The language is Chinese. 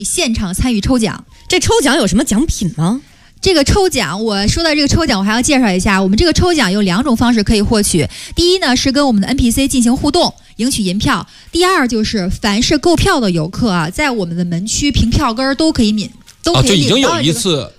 现场参与抽奖。 这抽奖有什么奖品吗？ 这个抽奖，我说到这个抽奖，我还要介绍一下，我们这个抽奖有2种方式可以获取。第一呢是跟我们的 NPC 进行互动，赢取银票；第二就是凡是购票的游客啊，在我们的门区凭票根都可以领。 就已经有一次